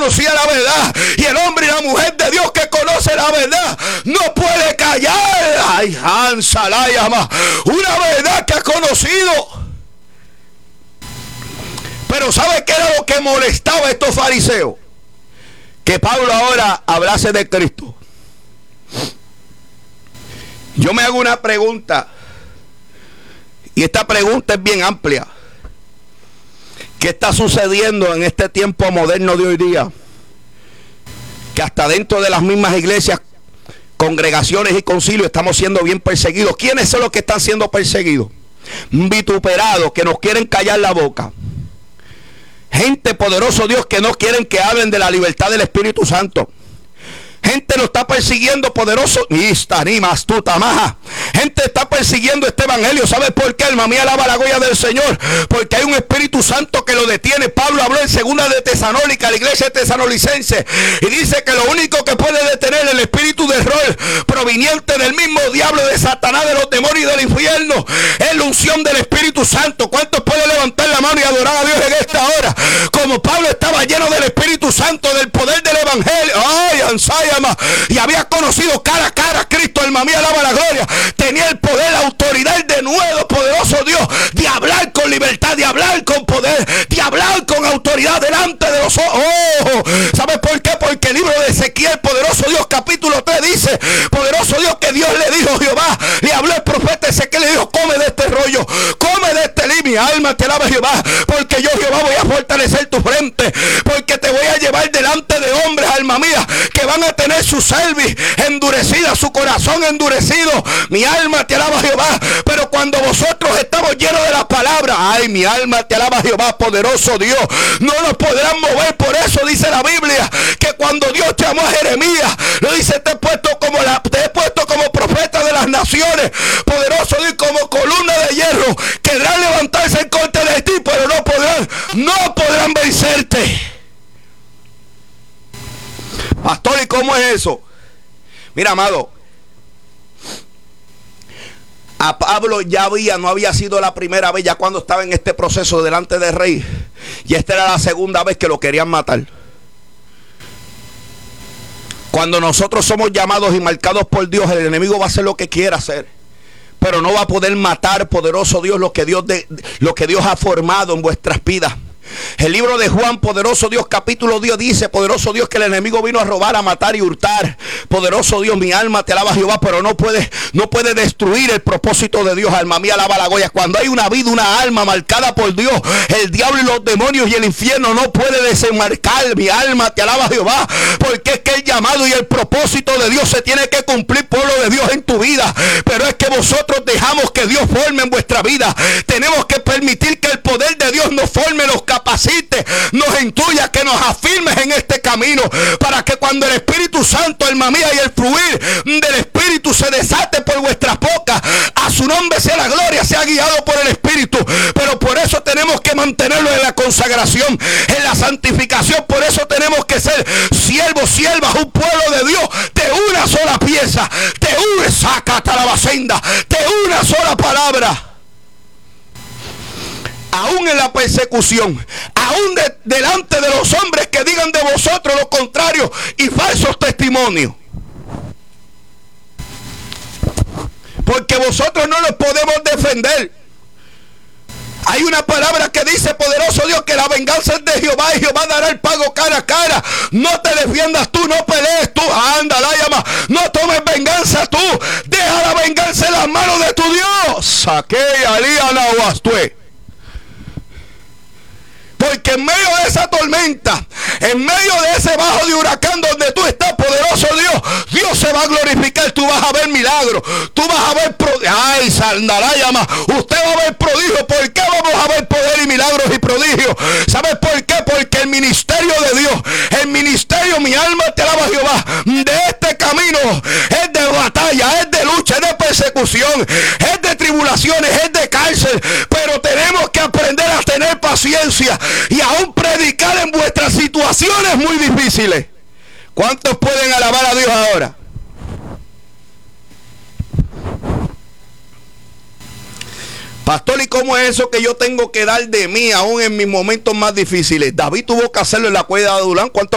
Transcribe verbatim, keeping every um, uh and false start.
conocía la verdad. Y el hombre y la mujer de Dios que conoce la verdad no puede callar. Ay, Hansa la llama. Una verdad que ha conocido. Pero ¿sabe qué era lo que molestaba a estos fariseos? Que Pablo ahora hablase de Cristo. Yo me hago una pregunta. Y esta pregunta es bien amplia. ¿Qué está sucediendo en este tiempo moderno de hoy día? Que hasta dentro de las mismas iglesias, congregaciones y concilios estamos siendo bien perseguidos. ¿Quiénes son los que están siendo perseguidos? Vituperados, que nos quieren callar la boca. Gente, poderoso Dios, que no quieren que hablen de la libertad del Espíritu Santo. Gente lo está persiguiendo, poderoso. Gente está persiguiendo este evangelio. ¿Sabe por qué? Alma mía, alaba la gloria del Señor. Porque hay un Espíritu Santo que lo detiene. Pablo habló en segunda de Tesalónica, la iglesia tesalonicense, y dice que lo único que puede detener el espíritu de error proveniente del mismo diablo, de Satanás, de los demonios y del infierno, es la unción del Espíritu Santo. ¿Cuántos pueden levantar la mano y adorar a Dios en esta hora? Como Pablo estaba lleno del Espíritu Santo, del poder del evangelio. ¡Ay, ansaya! Y había conocido cara a cara a Cristo, alma mía, alaba la gloria. Tenía el poder, la autoridad de nuevo, poderoso Dios, de hablar con libertad, de hablar con poder, de hablar con autoridad delante de los ojos. Oh, ¿sabes por qué? Porque el libro de Ezequiel, poderoso Dios, capítulo tres, dice, poderoso Dios, que Dios le dijo, Jehová, le habló el profeta Ezequiel, le dijo, come de este rollo, come de este límite, mi alma te alaba, Jehová, porque yo, Jehová, voy a fortalecer tu frente, porque te voy a llevar delante de hombres, alma mía, que van a tener su cerviz endurecida, su corazón endurecido. Mi alma te alaba, Jehová. Pero cuando vosotros estamos llenos de la palabra, ay, mi alma te alaba, Jehová, poderoso Dios, no nos podrán mover. Por eso dice la Biblia que cuando Dios llamó a Jeremías, lo dice, te he puesto como la, te he puesto como profeta de las naciones, poderoso Dios, como columna de hierro. Querrán levantarse en contra de ti, pero no podrán, no podrán vencerte. Pastor, ¿y cómo es eso? Mira, amado, a Pablo ya había, no había sido la primera vez, ya cuando estaba en este proceso delante del rey, y esta era la segunda vez que lo querían matar. Cuando nosotros somos llamados y marcados por Dios, el enemigo va a hacer lo que quiera hacer, pero no va a poder matar, poderoso Dios, lo que Dios, de, lo que Dios ha formado en vuestras vidas. El libro de Juan, poderoso Dios, capítulo diez, dice, poderoso Dios, que el enemigo vino a robar, a matar y hurtar. Poderoso Dios, mi alma te alaba, Jehová, pero no puede, no puede destruir el propósito de Dios. Alma mía, alaba la gloria. Cuando hay una vida, una alma marcada por Dios, el diablo y los demonios y el infierno no puede desenmarcar. Mi alma te alaba, Jehová, porque es que el llamado y el propósito de Dios se tiene que cumplir, pueblo de Dios, en tu vida. Pero es que vosotros dejamos que Dios forme en vuestra vida. Tenemos que permitir que el poder de Dios nos forme, nos capacite, nos intuya, que nos afirmes en este camino, para que cuando el Espíritu Santo, alma mía, y el fluir del Espíritu se desate por vuestras bocas, a su nombre sea la gloria, sea guiado por el Espíritu. Pero por eso tenemos que mantenerlo en la consagración, en la santificación. Por eso tenemos que ser siervos, siervas, un pueblo de Dios de una sola pieza, de una saca hasta la bacenda, de una sola palabra. Aún en la persecución, aún de, delante de los hombres que digan de vosotros lo contrario y falsos testimonios. Porque vosotros no los podemos defender. Hay una palabra que dice, poderoso Dios, que la venganza es de Jehová y Jehová dará el pago cara a cara. No te defiendas tú, no pelees tú. Anda, la llama. No tomes venganza tú. Deja la venganza en las manos de tu Dios. Saqué alía la huastue. Porque en medio de esa tormenta, en medio de ese bajo de huracán donde tú estás, poderoso Dios, Dios se va a glorificar. Tú vas a ver milagros, tú vas a ver prodigio. Ay, Sandalayama, usted va a ver prodigio. ¿Por qué vamos a ver poder y milagros y prodigios? ¿Sabes por qué? Porque el ministerio de Dios, el ministerio, mi alma te alaba, Jehová, de este camino es de batalla, es de lucha, es de persecución, es de tribulaciones, es de cárcel. Pero tenemos que aprender a tener paciencia y aún predicar en vuestras situaciones muy difíciles. ¿Cuántos pueden alabar a Dios ahora? Pastor, ¿y cómo es eso que yo tengo que dar de mí aún en mis momentos más difíciles? David tuvo que hacerlo en la cueva de Adulán. ¿Cuántos